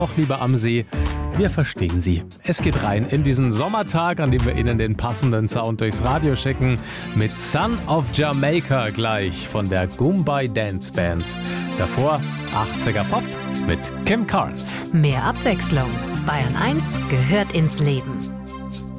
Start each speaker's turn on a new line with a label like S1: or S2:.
S1: auch lieber am See. Wir verstehen Sie. Es geht rein in diesen Sommertag, an dem wir Ihnen den passenden Sound durchs Radio schicken. Mit Son of Jamaica gleich von der Goombay Dance Band. Davor 80er Pop mit Kim Carnes.
S2: Mehr Abwechslung. Bayern 1 gehört ins Leben.